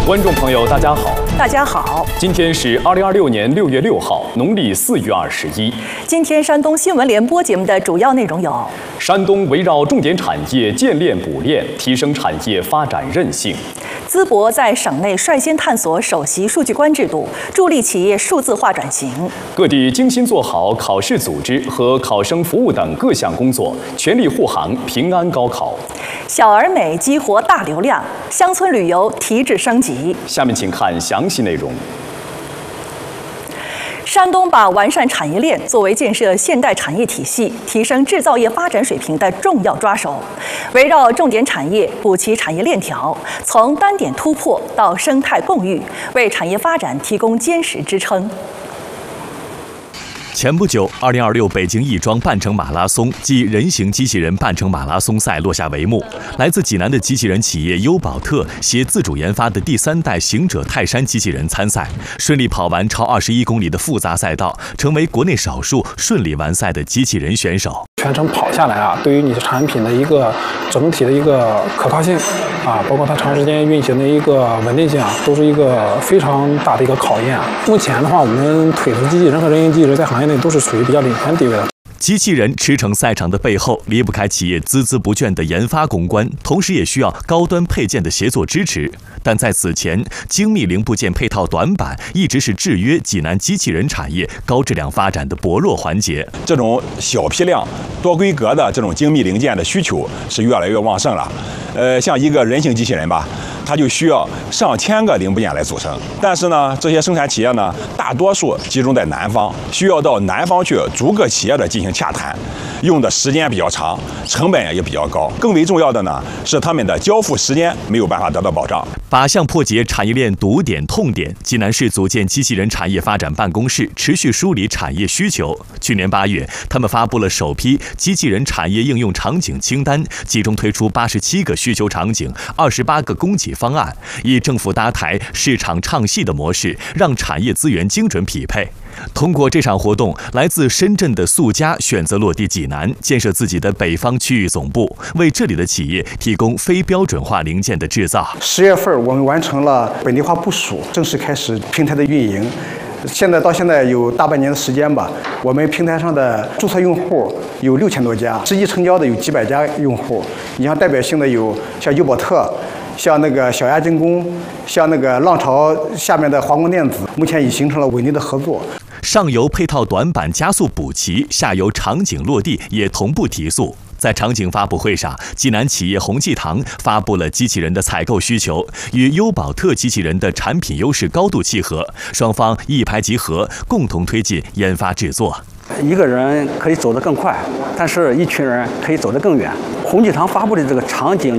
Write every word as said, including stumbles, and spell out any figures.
观众朋友，大家好。 大家好。 今天是二零二六年六月六号，农历四月二十一。 今天山东新闻联播节目的主要内容有： 山东围绕重点产业建链补链，提升产业发展韧性； 淄博在省内率先探索首席数据官制度，助力企业数字化转型； 各地精心做好考试组织和考生服务等各项工作，全力护航平安高考。 小而美激活大流量，乡村旅游提质升级。 下面请看详细内容。 山东把完善产业链作为建设现代产业体系、提升制造业发展水平的重要抓手，围绕重点产业补齐产业链条，从单点突破到生态共育，为产业发展提供坚实支撑。 前不久，二零二六北京亦庄半程马拉松暨人形机器人半程马拉松赛落下帷幕。来自济南的机器人企业优宝特携自主研发的第三代行者泰山机器人参赛，顺利跑完超二十一公里的复杂赛道，成为国内少数顺利完赛的机器人选手。 全程跑下来啊，对于你的产品的一个整体的一个可靠性啊，包括它长时间运行的一个稳定性啊，都是一个非常大的一个考验。目前的话，我们腿子机器人和人形机器人在行业内都是属于比较领先地位的。 机器人驰骋赛场的背后，离不开企业孜孜不倦的研发攻关，同时也需要高端配件的协作支持。但在此前，精密零部件配套短板一直是制约济南机器人产业高质量发展的薄弱环节。 这种小批量、多规格的这种精密零件的需求是越来越旺盛了。呃，像一个人形机器人吧，它就需要上千个零部件来组成。但是呢，这些生产企业呢，大多数集中在南方，需要到南方去逐个企业的进行洽谈，用的时间比较长，成本也比较高。更为重要的呢，是他们的交付时间没有办法得到保障。 靶向破解产业链堵点痛点，济南市组建机器人产业发展办公室，持续梳理产业需求。去年八月，他们发布了首批机器人产业应用场景清单，集中推出八十七个需求场景、二十八个供给方案，以政府搭台、市场唱戏的模式，让产业资源精准匹配。通过这场活动，来自深圳的速家选择落地济南，建设自己的北方区域总部，为这里的企业提供非标准化零件的制造。 十月份，我们完成了本地化部署，正式开始平台的运营。现在到现在有大半年的时间吧，我们平台上的注册用户有六千多家，实际成交的有几百家用户。你像代表性的有像优宝特，像那个小鸭精工，像那个浪潮下面的华光电子，目前已形成了稳定的合作。 上游配套短板加速补齐，下游场景落地也同步提速。在场景发布会上，济南企业红记堂发布了机器人的采购需求，与优宝特机器人的产品优势高度契合，双方一拍即合，共同推进研发制作。 一个人可以走得更快，但是一群人可以走得更远。红记堂发布的这个场景